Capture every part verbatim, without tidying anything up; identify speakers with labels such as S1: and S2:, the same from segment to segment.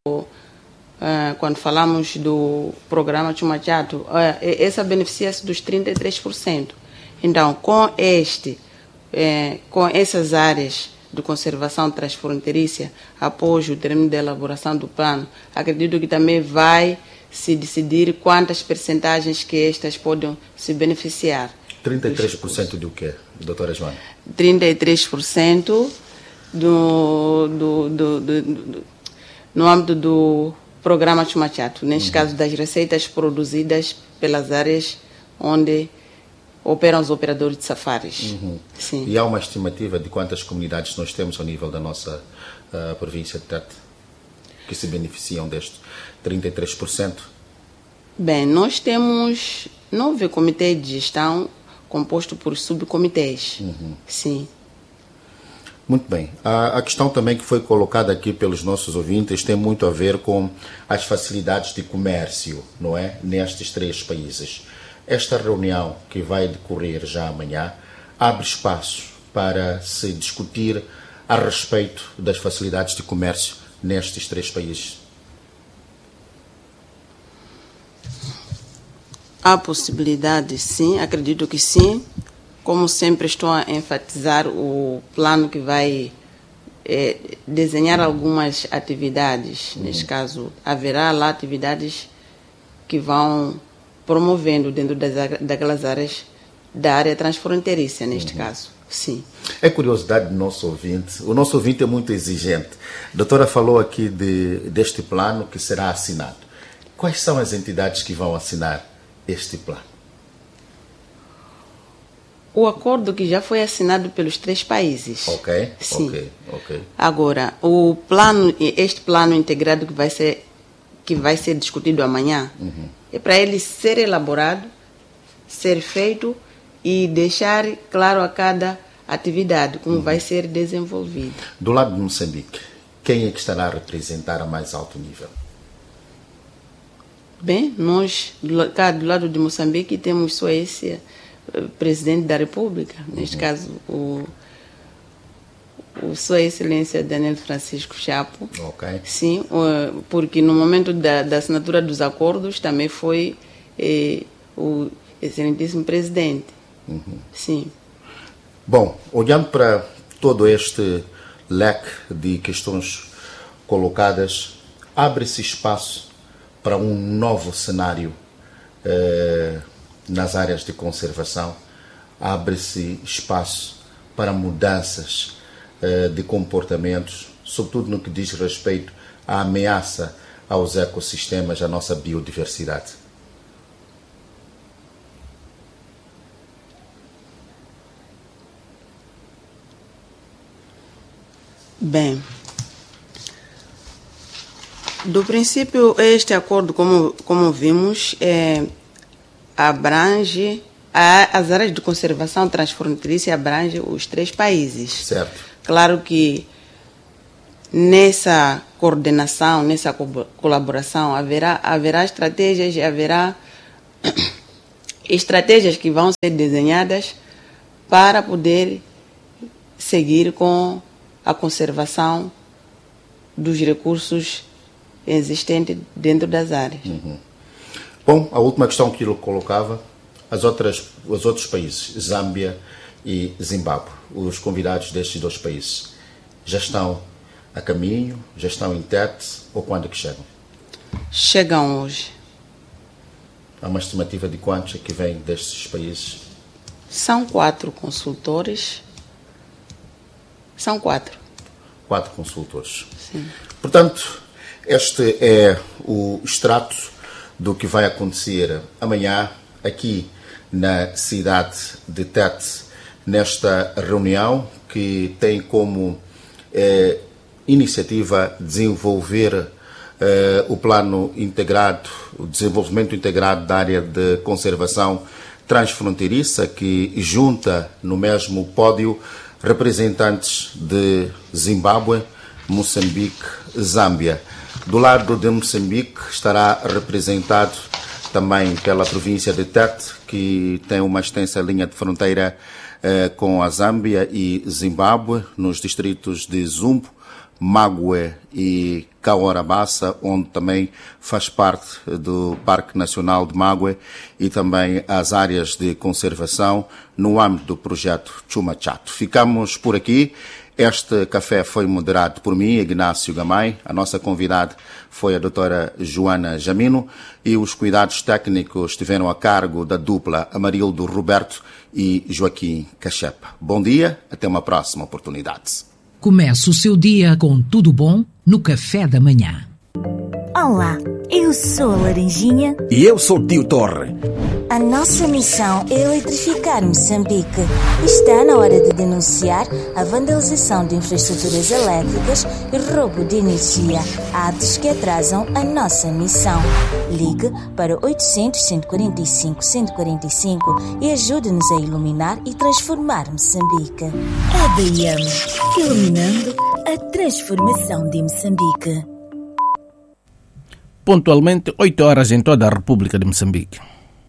S1: Uh, quando falamos do programa Chuma Chato, uh, essa beneficia-se dos trinta e três por cento. Então, com este, eh, com essas áreas de conservação transfronteiriça, após o término da elaboração do plano, acredito que também vai se decidir quantas percentagens que estas podem se beneficiar.
S2: trinta e três por cento do quê, doutora Joana?
S1: trinta e três por cento do, do, do, do, do, no âmbito do programa Chuma Chato, neste uhum. caso das receitas produzidas pelas áreas onde operam os operadores de safaris.
S2: Uhum.
S1: Sim.
S2: E há uma estimativa de quantas comunidades nós temos ao nível da nossa uh, província de Tete que se beneficiam deste trinta e três por cento?
S1: Bem, nós temos nove comitês de gestão composto por subcomitês. Uhum. Sim.
S2: Muito bem. A, a questão também que foi colocada aqui pelos nossos ouvintes tem muito a ver com as facilidades de comércio, não é? Nestes três países. Esta reunião que vai decorrer já amanhã abre espaço para se discutir a respeito das facilidades de comércio nestes três países.
S1: Há possibilidade, sim, acredito que sim. Como sempre estou a enfatizar o plano que vai é, desenhar algumas atividades. Uhum. Neste caso, haverá lá atividades que vão promovendo dentro das, daquelas áreas da área transfronteiriça, neste uhum. caso. Sim.
S2: É curiosidade do nosso ouvinte. O nosso ouvinte é muito exigente. A doutora falou aqui de, deste plano que será assinado. Quais são as entidades que vão assinar este plano?
S1: O acordo que já foi assinado pelos três países.
S2: Ok,
S1: sim.
S2: ok, ok.
S1: Agora, o plano, este plano integrado que vai ser, que vai ser discutido amanhã, uhum. é para ele ser elaborado, ser feito e deixar claro a cada atividade como uhum. vai ser desenvolvida.
S2: Do lado de Moçambique, quem é que estará a representar a mais alto nível?
S1: Bem, nós, cá do lado de Moçambique, temos só esse presidente da República, neste uhum. caso o, o Sua Excelência Daniel Francisco Chapo.
S2: Okay.
S1: Sim, porque no momento da, da assinatura dos acordos também foi eh, o excelentíssimo presidente.
S2: Uhum.
S1: Sim.
S2: Bom, olhando para todo este leque de questões colocadas, abre-se espaço para um novo cenário eh, nas áreas de conservação, abre-se espaço para mudanças uh, de comportamentos, sobretudo no que diz respeito à ameaça aos ecossistemas, à nossa biodiversidade.
S1: Bem, do princípio, este acordo, como, como vimos, é abrange, as áreas de conservação transfronteiriça abrange os três países.
S2: Certo.
S1: Claro que nessa coordenação, nessa co- colaboração, haverá, haverá estratégias, haverá estratégias que vão ser desenhadas para poder seguir com a conservação dos recursos existentes dentro das áreas.
S2: Uhum. Bom, a última questão que ele colocava, as outras, os outros países, Zâmbia e Zimbábue, os convidados destes dois países, já estão a caminho, já estão em Tete ou quando é que chegam?
S1: Chegam hoje.
S2: Há uma estimativa de quantos é que vêm destes países?
S1: São quatro consultores. São quatro.
S2: Quatro consultores.
S1: Sim.
S2: Portanto, este é o extrato do que vai acontecer amanhã aqui na cidade de Tete, nesta reunião que tem como eh, iniciativa desenvolver eh, o plano integrado, o desenvolvimento integrado da área de conservação transfronteiriça, que junta no mesmo pódio representantes de Zimbábue, Moçambique, Zâmbia. Do lado de Moçambique estará representado também pela província de Tete, que tem uma extensa linha de fronteira eh, com a Zâmbia e Zimbábue, nos distritos de Zumbo, Magué e Cahora Bassa, onde também faz parte do Parque Nacional de Mague e também as áreas de conservação no âmbito do projeto Chuma Chato. Ficamos por aqui. Este café foi moderado por mim, Ignácio Gamay. A nossa convidada foi a doutora Joana Jamino e os cuidados técnicos estiveram a cargo da dupla Amarildo Roberto e Joaquim Cachepa. Bom dia, até uma próxima oportunidade.
S3: Comece o seu dia com tudo bom no Café da Manhã.
S4: Olá, eu sou a Laranjinha.
S5: E eu sou o Tio Torre.
S4: A nossa missão é eletrificar Moçambique. Está na hora de denunciar a vandalização de infraestruturas elétricas e roubo de energia, atos que atrasam a nossa missão. Ligue para oitocentos, cento e quarenta e cinco, cento e quarenta e cinco e ajude-nos a iluminar e transformar Moçambique. É B I M, iluminando a transformação de Moçambique.
S6: Pontualmente, oito horas em toda a República de Moçambique.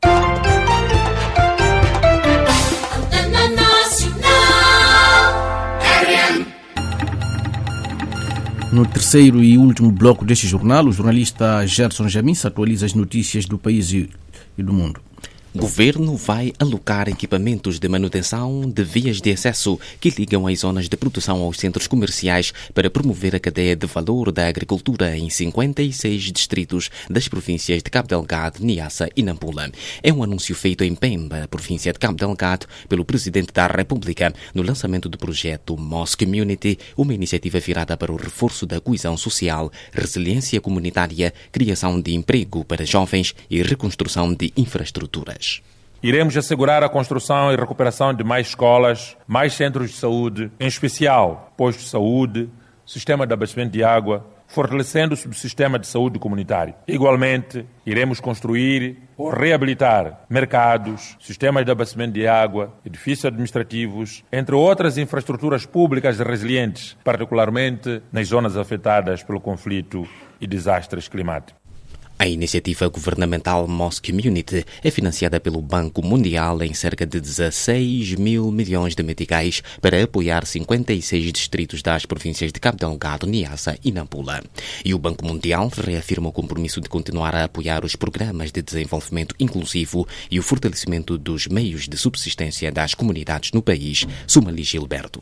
S6: No terceiro e último bloco deste jornal, o jornalista Gerson Jamis atualiza as notícias do país e do mundo.
S7: O governo vai alocar equipamentos de manutenção de vias de acesso que ligam as zonas de produção aos centros comerciais para promover a cadeia de valor da agricultura em cinquenta e seis distritos das províncias de Cabo Delgado, Niassa e Nampula. É um anúncio feito em Pemba, província de Cabo Delgado, pelo Presidente da República no lançamento do projeto Moss Community, uma iniciativa virada para o reforço da coesão social, resiliência comunitária, criação de emprego para jovens e reconstrução de infraestruturas.
S8: Iremos assegurar a construção e recuperação de mais escolas, mais centros de saúde, em especial postos de saúde, sistema de abastecimento de água, fortalecendo o subsistema de saúde comunitário. Igualmente, iremos construir ou reabilitar mercados, sistemas de abastecimento de água, edifícios administrativos, entre outras infraestruturas públicas resilientes, particularmente nas zonas afetadas pelo conflito e desastres climáticos.
S7: A iniciativa governamental Moss Community é financiada pelo Banco Mundial em cerca de dezasseis mil milhões de meticais para apoiar cinquenta e seis distritos das províncias de Cabo Delgado, Niassa e Nampula. E o Banco Mundial reafirma o compromisso de continuar a apoiar os programas de desenvolvimento inclusivo e o fortalecimento dos meios de subsistência das comunidades no país. Sumali Gilberto.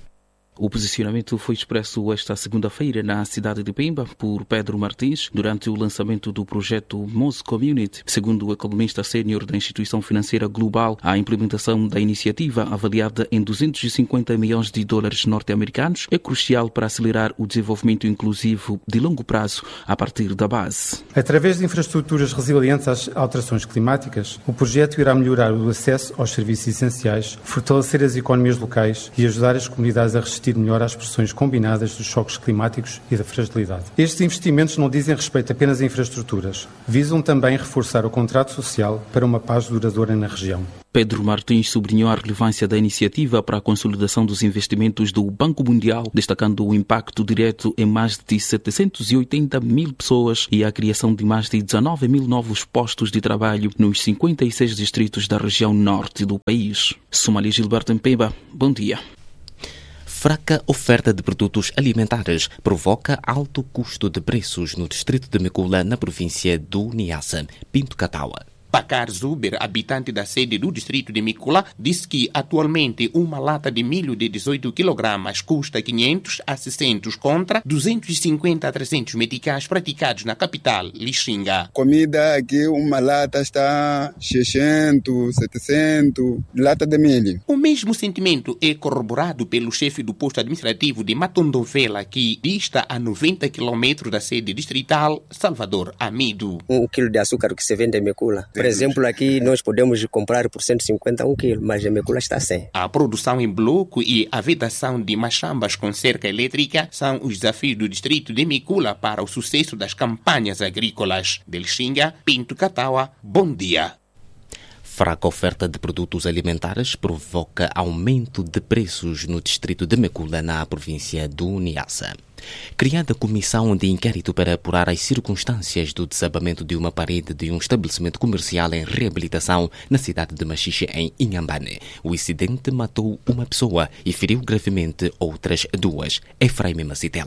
S9: O posicionamento foi expresso esta segunda-feira na cidade de Pemba por Pedro Martins durante o lançamento do projeto Moss Community. Segundo o economista sénior da instituição financeira global, a implementação da iniciativa, avaliada em duzentos e cinquenta milhões de dólares norte-americanos, é crucial para acelerar o desenvolvimento inclusivo de longo prazo a partir da base.
S10: Através de infraestruturas resilientes às alterações climáticas, o projeto irá melhorar o acesso aos serviços essenciais, fortalecer as economias locais e ajudar as comunidades a resistir melhor às pressões combinadas dos choques climáticos e da fragilidade. Estes investimentos não dizem respeito apenas a infraestruturas, visam também reforçar o contrato social para uma paz duradoura na região.
S9: Pedro Martins sublinhou a relevância da iniciativa para a consolidação dos investimentos do Banco Mundial, destacando o impacto direto em mais de setecentos e oitenta mil pessoas e a criação de mais de dezanove mil novos postos de trabalho nos cinquenta e seis distritos da região norte do país. Sumali Gilberto em Pemba, bom dia.
S7: Fraca oferta de produtos alimentares provoca alto custo de preços no distrito de Mekula, na província do Niassa. Pinto Catawa.
S11: Bakar Zuber, habitante da sede do distrito de Mekula, disse que atualmente uma lata de milho de dezoito quilogramas custa quinhentos a seiscentos contra duzentos e cinquenta a trezentos meticais praticados na capital, Lixinga.
S12: Comida aqui, uma lata está seiscentos, setecentos, lata de milho.
S11: O mesmo sentimento é corroborado pelo chefe do posto administrativo de Matondovela, que dista a noventa quilômetros da sede distrital, Salvador Amido.
S13: Um quilo de açúcar que se vende em Mekula. Por exemplo, aqui nós podemos comprar por cento e cinquenta um quilo, mas a Mekula está cem.
S11: A produção em bloco e a vedação de machambas com cerca elétrica são os desafios do distrito de Mekula para o sucesso das campanhas agrícolas. Del Xinga, Pinto Catawa, bom dia.
S7: Fraca oferta de produtos alimentares provoca aumento de preços no distrito de Mekula, na província do Niassa. Criada comissão de inquérito para apurar as circunstâncias do desabamento de uma parede de um estabelecimento comercial em reabilitação na cidade de Machixe, em Inhambane. O incidente matou uma pessoa e feriu gravemente outras duas. Efraim Macitela.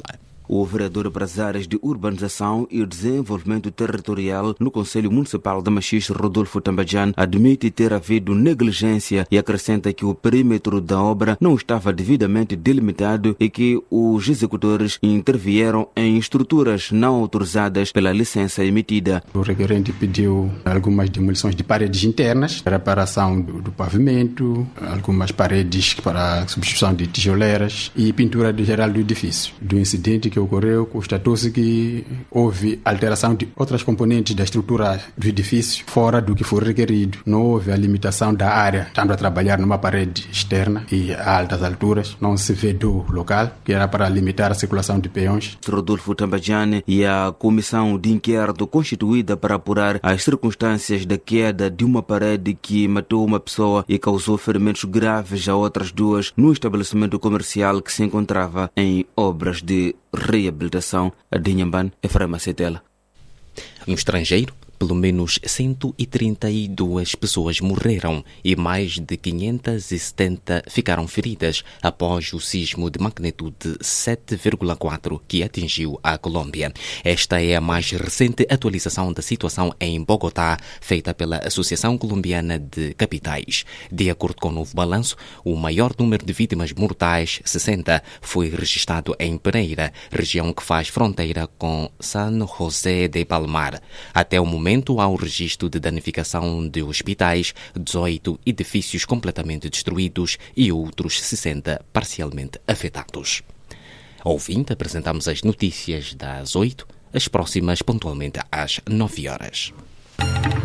S5: O vereador para as áreas de urbanização e desenvolvimento territorial no Conselho Municipal de Machixe, Rodolfo Tambadjan, admite ter havido negligência e acrescenta que o perímetro da obra não estava devidamente delimitado e que os executores intervieram em estruturas não autorizadas pela licença emitida.
S14: O requerente pediu algumas demolições de paredes internas, reparação do, do pavimento, algumas paredes para substituição de tijoleiras e pintura de geral do edifício. Do incidente que ocorreu, constatou-se que houve alteração de outras componentes da estrutura do edifício fora do que foi requerido. Não houve a limitação da área. Estamos a trabalhar numa parede externa e a altas alturas. Não se vedou local, que era para limitar a circulação de peões.
S5: Rodolfo Tambadjan e a comissão de inquérito constituída para apurar as circunstâncias da queda de uma parede que matou uma pessoa e causou ferimentos graves a outras duas no estabelecimento comercial que se encontrava em obras de reabilitação. A Dinhamban, Efraima Setela.
S7: No estrangeiro, pelo menos cento e trinta e duas pessoas morreram e mais de quinhentas e setenta ficaram feridas após o sismo de magnitude sete vírgula quatro que atingiu a Colômbia. Esta é a mais recente atualização da situação em Bogotá, feita pela Associação Colombiana de Capitais. De acordo com o novo balanço, o maior número de vítimas mortais, sessenta, foi registrado em Pereira, região que faz fronteira com San José de Palmar. Até o momento, há o registro de danificação de hospitais, dezoito edifícios completamente destruídos e outros sessenta parcialmente afetados. Ouvinte, apresentamos as notícias das oito, as próximas pontualmente às nove horas.